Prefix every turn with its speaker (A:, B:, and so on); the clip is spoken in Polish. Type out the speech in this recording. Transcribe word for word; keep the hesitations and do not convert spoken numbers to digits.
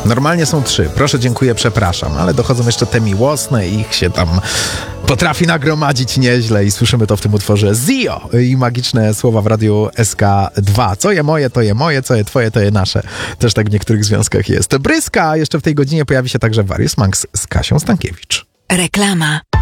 A: Normalnie są trzy. Proszę, dziękuję, przepraszam. Ale dochodzą jeszcze te miłosne i ich się tam potrafi nagromadzić nieźle i słyszymy to w tym utworze Zio i magiczne słowa w radiu S K dwa. Co je moje, to je moje, co je twoje, to je nasze. Też tak w niektórych związkach jest. Bryska, jeszcze w tej godzinie pojawi się także Warius Manx z Kasią Stankiewicz.
B: Reklama.